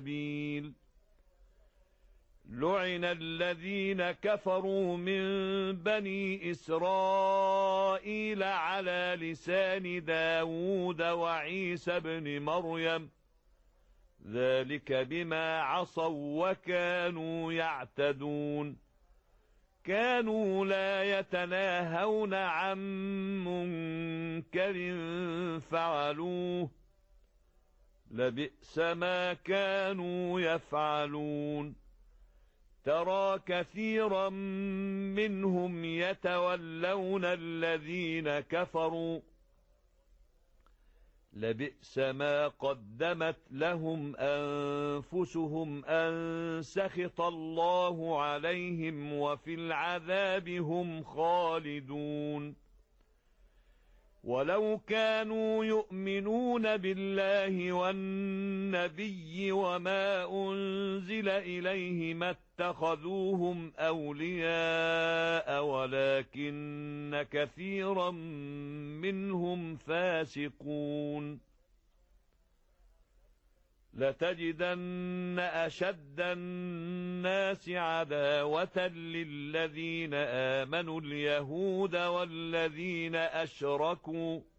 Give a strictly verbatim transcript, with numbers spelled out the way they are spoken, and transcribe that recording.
سبيل. لعن الذين كفروا من بني إسرائيل على لسان داود وعيسى بن مريم ذلك بما عصوا وكانوا يعتدون. كانوا لا يتناهون عن منكر فعلوه لبئس ما كانوا يفعلون. ترى كثيرا منهم يتولون الذين كفروا لبئس ما قدمت لهم أنفسهم أن سخط الله عليهم وفي العذاب هم خالدون. ولو كانوا يؤمنون بالله والنبي وما أنزل إليه ما اتخذوهم أولياء ولكن كثيرا منهم فاسقون. لتجدن أشد الناس عداوة للذين آمنوا اليهود والذين أشركوا